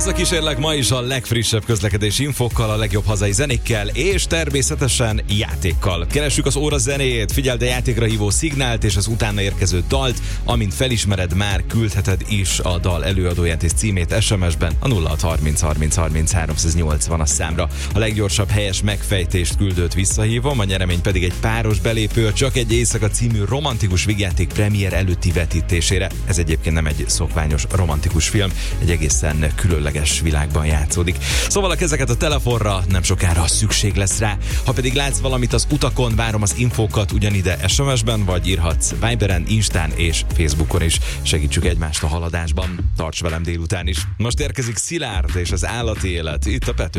Hazakísérlek ma is a legfrissebb közlekedési infokkal, a legjobb hazai zenékkel és természetesen játékkal. Keressük az óra zenéjét, figyeld a játékra hívó szignált és az utána érkező dalt, amint felismered, már küldheted is a dal előadóját és címét SMS-ben a 0630 30 30 380 a számra. A leggyorsabb helyes megfejtést küldőt visszahívom, a nyeremény pedig egy páros belépő a Csak egy éjszaka című romantikus vígjáték premier előtti vetítésére. Ez egyébként nem egy szokványos romantikus film, egy egészen különleges világban játszódik. Szóval a kezeket a telefonra, nem sokára szükség lesz rá. Ha pedig látsz valamit az utakon, várom az infókat ugyanide SMS-ben, vagy írhatsz Viberen, Instán és Facebookon is. Segítsük egymást a haladásban. Tarts velem délután is. Most érkezik Szilárd és az állati élet itt a Pető